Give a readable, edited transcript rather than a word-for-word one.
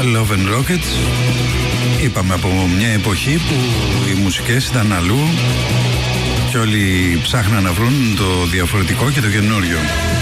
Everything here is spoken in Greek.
Love and Rockets. Είπαμε από μια εποχή που οι μουσικές ήταν αλλού και όλοι ψάχναν να βρουν το διαφορετικό και το καινούριο.